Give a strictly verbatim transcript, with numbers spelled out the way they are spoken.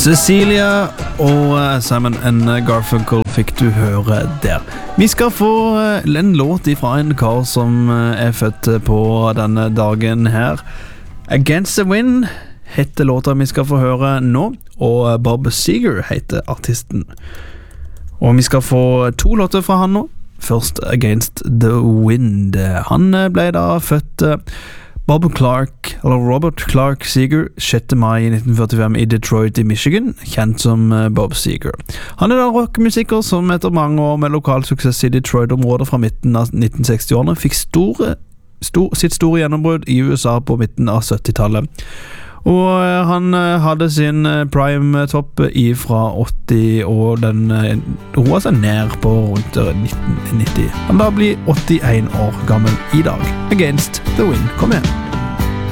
Cecilia og Simon and Garfunkel fikk du høre der. Vi skal få en låt ifra en kar som er født på denne dagen her. Against the Wind heter låta vi skal få høre nå, og Bob Seger heter artisten. Og vi skal få to låter fra han nå. Først Against the Wind. Han ble da født Bob Clark, eller Robert Clark Seger, sjette mai nitten førtifem i Detroit i Michigan, kjent som Bob Seger. Han er da rockmusiker som etter mange år med lokal suksess i Detroit-området fra midten av nitten seksti-årene fikk store, stor, sitt store gjennombrudd i U S A på midten av syttitallet. Og han hadde sin prime-topp ifra åtti, og den roet seg ned på rundt nitten nitti. Han da blir åttien år gammel i dag. Against the Wind, kom igjen.